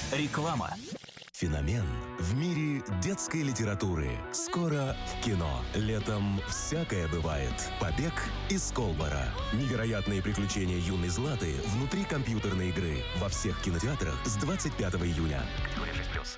Реклама. Феномен в мире детской литературы. Скоро в кино. Летом всякое бывает. Побег из Колбора. Невероятные приключения юной Златы внутри компьютерной игры. Во всех кинотеатрах с 25 июня. Категория 6+.